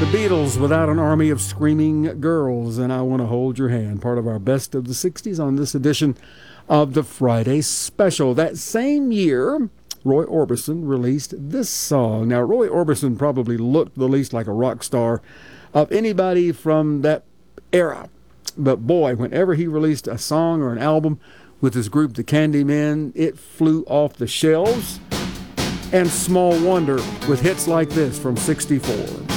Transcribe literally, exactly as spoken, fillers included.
Beatles without an army of screaming girls, and I Want to Hold Your Hand, part of our best of the sixties on this edition of the Friday Special. That same year, Roy Orbison released this song. Now, Roy Orbison probably looked the least like a rock star of anybody from that era. But boy, whenever he released a song or an album with his group, the Candymen, it flew off the shelves. And small wonder with hits like this from sixty-four.